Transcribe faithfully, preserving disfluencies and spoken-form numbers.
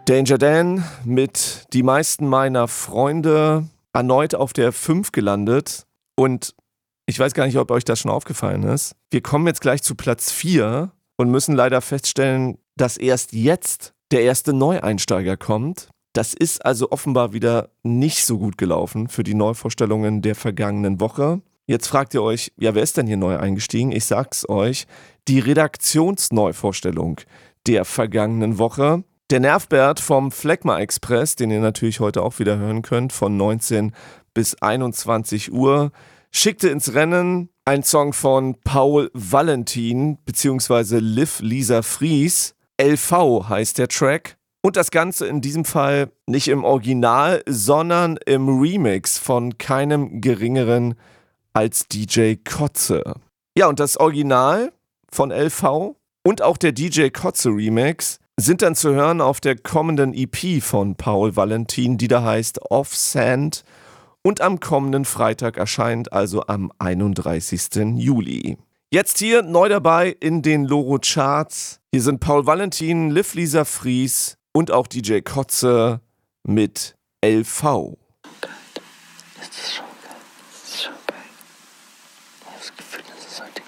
Danger Dan mit Die meisten meiner Freunde erneut auf der fünf gelandet. Und ich weiß gar nicht, ob euch das schon aufgefallen ist. Wir kommen jetzt gleich zu Platz vier und müssen leider feststellen, dass erst jetzt der erste Neueinsteiger kommt. Das ist also offenbar wieder nicht so gut gelaufen für die Neuvorstellungen der vergangenen Woche. Jetzt fragt ihr euch, ja, wer ist denn hier neu eingestiegen? Ich sag's euch, die Redaktionsneuvorstellung der vergangenen Woche. Der Nervbert vom Phlegma Express, den ihr natürlich heute auch wieder hören könnt, von neunzehn bis einundzwanzig Uhr, schickte ins Rennen einen Song von Paul Valentin bzw. Liv Lisa Fries. L V heißt der Track. Und das Ganze in diesem Fall nicht im Original, sondern im Remix von keinem geringeren als D J Kotze. Ja, und das Original von L V und auch der D J Kotze Remix sind dann zu hören auf der kommenden E P von Paul Valentin, die da heißt Off Sand und am kommenden Freitag erscheint, also am einunddreißigsten Juli. Jetzt hier neu dabei in den Loro Charts. Hier sind Paul Valentin, Liv Lisa Fries und auch D J Kotze mit L V. Das ist schon geil. Das ist schon geil. Ich habe das Gefühl, das ist heute